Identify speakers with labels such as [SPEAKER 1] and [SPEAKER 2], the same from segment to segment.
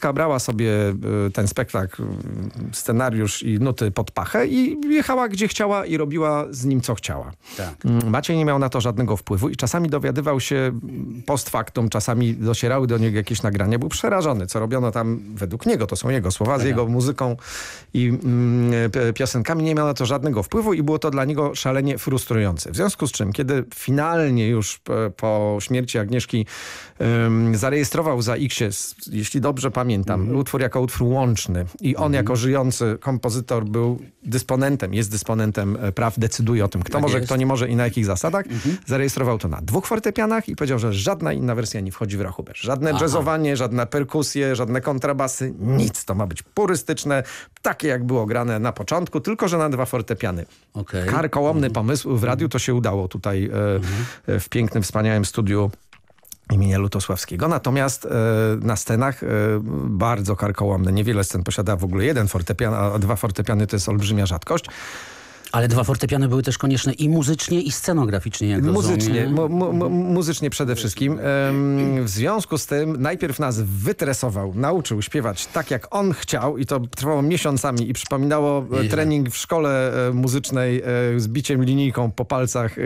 [SPEAKER 1] Osiecka brała sobie ten spektakl, scenariusz i nuty pod pachę i jechała gdzie chciała i robiła z nim co chciała.
[SPEAKER 2] Tak.
[SPEAKER 1] Maciej nie miał na to żadnego wpływu i czasami dowiadywał się post factum, czasami docierały do niego jakieś nagrania. Był przerażony, co robiono tam według niego, to są jego słowa, z jego muzyką i piosenkami. Nie miał na to żadnego wpływu i było to dla niego szalenie frustrujące. W związku z czym, kiedy finalnie już po śmierci Agnieszki zarejestrował za X-ie, jeśli dobrze pamiętam, utwór jako utwór łączny i on jako żyjący kompozytor był dysponentem, jest dysponentem praw, decyduje o tym, kto może, kto nie może i na jakich zasadach. Zarejestrował to na 2 fortepianach i powiedział, że żadna inna wersja nie wchodzi w rachubę. Żadne jazzowanie, żadne perkusje, żadne kontrabasy, nic. To ma być purystyczne, takie jak było grane na początku, tylko że na 2 fortepiany. Karkołomny pomysł. W radiu to się udało tutaj w pięknym, wspaniałym studiu imienia Lutosławskiego. Natomiast na scenach bardzo karkołomne. Niewiele scen posiada w ogóle 1 fortepian, a 2 fortepiany to jest olbrzymia rzadkość.
[SPEAKER 2] Ale 2 fortepiany były też konieczne i muzycznie, i scenograficznie, jak
[SPEAKER 1] muzycznie,
[SPEAKER 2] rozumiem.
[SPEAKER 1] muzycznie przede wszystkim. W związku z tym najpierw nas wytresował, nauczył śpiewać tak, jak on chciał i to trwało miesiącami i przypominało trening w szkole muzycznej z biciem linijką po palcach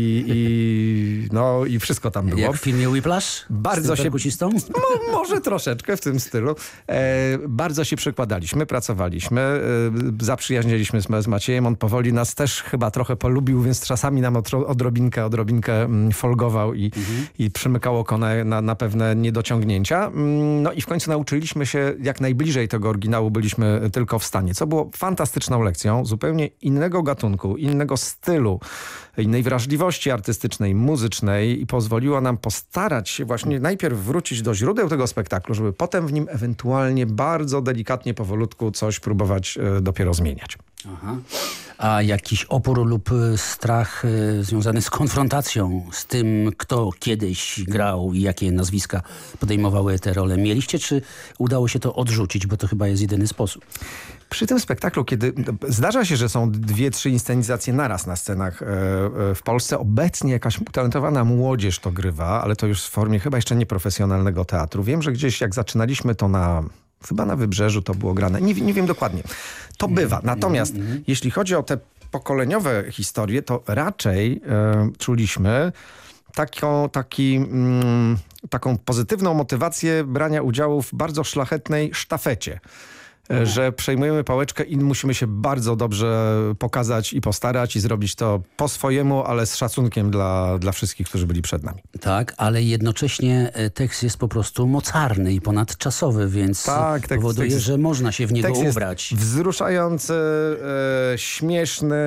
[SPEAKER 1] i wszystko tam było.
[SPEAKER 2] Jak w filmie Whiplash?
[SPEAKER 1] Bardzo się
[SPEAKER 2] perkusistą?
[SPEAKER 1] Może troszeczkę w tym stylu. Bardzo się przykładaliśmy, pracowaliśmy, zaprzyjaźniliśmy z Maciejem, on powoli nas też chyba trochę polubił, więc czasami nam odrobinkę folgował i przymykał oko na pewne niedociągnięcia. No i w końcu nauczyliśmy się jak najbliżej tego oryginału byliśmy tylko w stanie, co było fantastyczną lekcją, zupełnie innego gatunku, innego stylu, innej wrażliwości artystycznej, muzycznej i pozwoliło nam postarać się właśnie najpierw wrócić do źródeł tego spektaklu, żeby potem w nim ewentualnie bardzo delikatnie, powolutku coś próbować dopiero zmieniać.
[SPEAKER 2] Aha. A jakiś opór lub strach związany z konfrontacją z tym, kto kiedyś grał i jakie nazwiska podejmowały te role mieliście, czy udało się to odrzucić, bo to chyba jest jedyny sposób?
[SPEAKER 1] Przy tym spektaklu, kiedy zdarza się, że są 2-3 inscenizacje naraz na scenach w Polsce, obecnie jakaś utalentowana młodzież to grywa, ale to już w formie chyba jeszcze nieprofesjonalnego teatru. Wiem, że gdzieś jak zaczynaliśmy to chyba na Wybrzeżu to było grane. Nie wiem dokładnie. To bywa. Natomiast jeśli chodzi o te pokoleniowe historie, to raczej czuliśmy taką pozytywną motywację brania udziału w bardzo szlachetnej sztafecie. Że przejmujemy pałeczkę i musimy się bardzo dobrze pokazać i postarać i zrobić to po swojemu, ale z szacunkiem dla wszystkich, którzy byli przed nami.
[SPEAKER 2] Tak, ale jednocześnie tekst jest po prostu mocarny i ponadczasowy, więc powoduje, że można się w niego ubrać.
[SPEAKER 1] Jest wzruszający, śmieszny,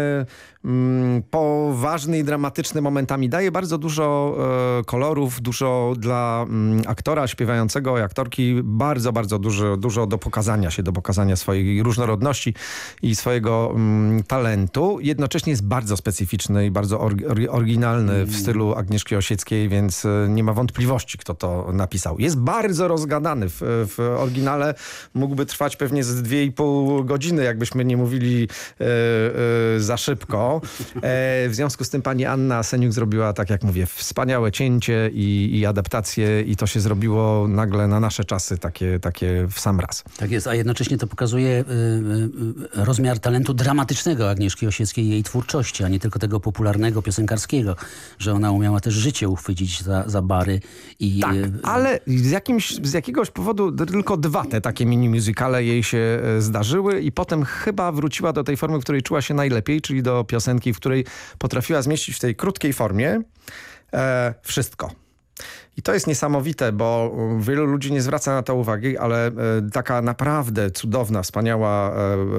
[SPEAKER 1] poważny i dramatyczny momentami. Daje bardzo dużo kolorów, dużo dla aktora śpiewającego i aktorki, bardzo, bardzo dużo do pokazania się, do pokazania swojej różnorodności i swojego talentu. Jednocześnie jest bardzo specyficzny i bardzo oryginalny w stylu Agnieszki Osieckiej, więc nie ma wątpliwości, kto to napisał. Jest bardzo rozgadany. W oryginale mógłby trwać pewnie z 2,5 godziny, jakbyśmy nie mówili za szybko. W związku z tym pani Anna Seniuk zrobiła, tak jak mówię, wspaniałe cięcie i adaptację i to się zrobiło nagle na nasze czasy takie w sam raz.
[SPEAKER 2] Tak jest, a jednocześnie to pokazuje rozmiar talentu dramatycznego Agnieszki Osieckiej i jej twórczości, a nie tylko tego popularnego, piosenkarskiego, że ona umiała też życie uchwycić za bary. Tak,
[SPEAKER 1] ale z jakiegoś powodu tylko 2 te takie mini musicale jej się zdarzyły i potem chyba wróciła do tej formy, w której czuła się najlepiej, czyli do piosenki, w której potrafiła zmieścić w tej krótkiej formie wszystko. I to jest niesamowite, bo wielu ludzi nie zwraca na to uwagi, ale taka naprawdę cudowna, wspaniała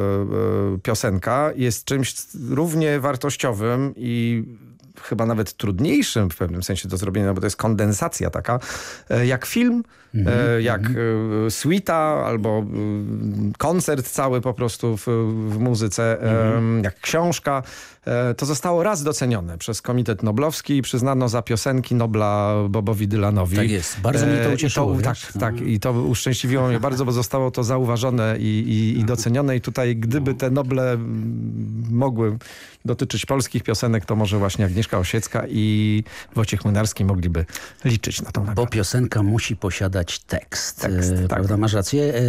[SPEAKER 1] piosenka jest czymś równie wartościowym i chyba nawet trudniejszym w pewnym sensie do zrobienia, bo to jest kondensacja taka, jak film, jak suita albo koncert cały po prostu w muzyce, jak książka. To zostało raz docenione przez Komitet Noblowski i przyznano za piosenki Nobla Bobowi Dylanowi.
[SPEAKER 2] Tak jest, bardzo mnie to ucieszyło.
[SPEAKER 1] Tak, i to uszczęśliwiło mnie bardzo, bo zostało to zauważone i docenione i tutaj gdyby te Noble mogły dotyczyć polskich piosenek, to może właśnie Agnieszka Osiecka i Wojciech Młynarski mogliby liczyć na tą nagrodę.
[SPEAKER 2] Bo piosenka musi posiadać tekst.
[SPEAKER 1] Tak.
[SPEAKER 2] Prawda, masz rację.